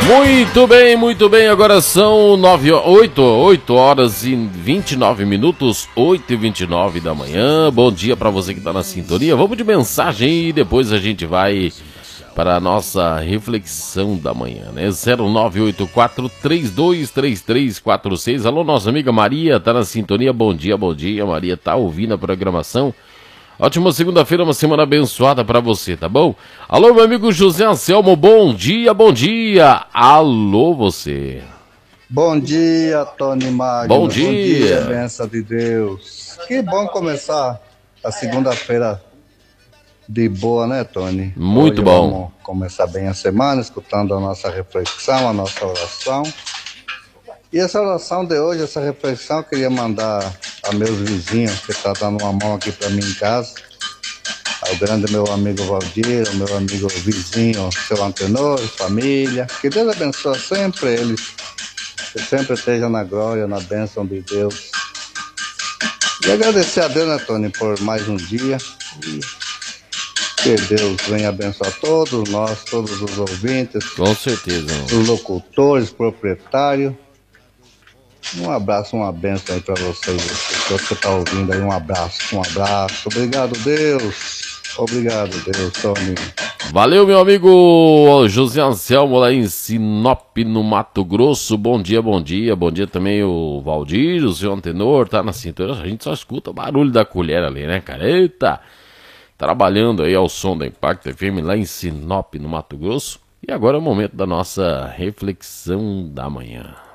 Muito bem, agora são 8 horas e 29 minutos, 8h29 da manhã. Bom dia para você que está na sintonia. Vamos de mensagem e depois a gente vai para a nossa reflexão da manhã, né? 0984-323346. Alô, nossa amiga Maria, tá na sintonia. Bom dia, Maria, tá ouvindo a programação? Ótima segunda-feira, uma semana abençoada pra você, tá bom? Alô, meu amigo José Anselmo, bom dia. Alô, você. Bom dia, Tony Magno. Bom dia, benção de Deus. Que bom começar a segunda-feira de boa, né, Tony? Muito Hoje bom. Vamos começar bem a semana, escutando a nossa reflexão, a nossa oração. E essa oração de hoje, essa reflexão, eu queria mandar a meus vizinhos, que estão dando uma mão aqui para mim em casa. Ao grande meu amigo Valdir, ao meu amigo vizinho, seu Antenor, família. Que Deus abençoe sempre eles. Que sempre esteja na glória, na bênção de Deus. E agradecer a Deus, né, Tony, por mais um dia. E que Deus venha abençoar todos nós, todos os ouvintes. Com certeza. Os locutores, proprietários. Um abraço, uma bênção aí pra vocês. Você que tá ouvindo aí, um abraço. Obrigado, Deus. Obrigado, Deus, Tony. Valeu, meu amigo José Anselmo, lá em Sinop, no Mato Grosso. Bom dia. Bom dia também o Valdir, o seu Antenor, tá na cintura. A gente só escuta o barulho da colher ali, né, cara? Eita! Trabalhando aí ao som da Impacto FM, lá em Sinop, no Mato Grosso. E agora é o momento da nossa reflexão da manhã.